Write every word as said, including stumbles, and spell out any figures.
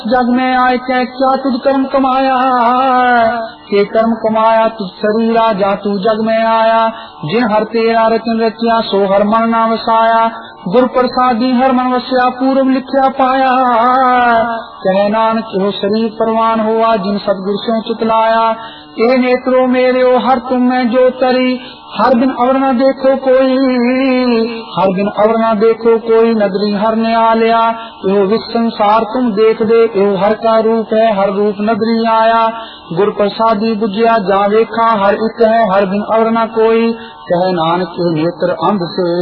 जग में आए क्या क्या तुझ कर्म कमाया, के कर्म कमाया तुझ शरीरा जा तू जग में आया। जिन हर तेरा रचन रचिया सो हर मन ना वसाया, गुर प्रसादी हर मन वस्या पूर्व लिखया पाया। कहे नानक हो शरीर परवान हुआ जिन सतगुर से चितलाया। ए नेत्रो मेरे ओ हर तुम में जो तरी, हर दिन अवर न देखो कोई, हर दिन अवर न देखो कोई नदरी हर ने आ लिया। यो विश्व संसार तुम देख दे यो हर का रूप है हर रूप नदरी आया। गुर प्रसादी बुझिया जा देखा हर एक है हर दिन अवर न कोई, कहे नानक नेत्र अंध से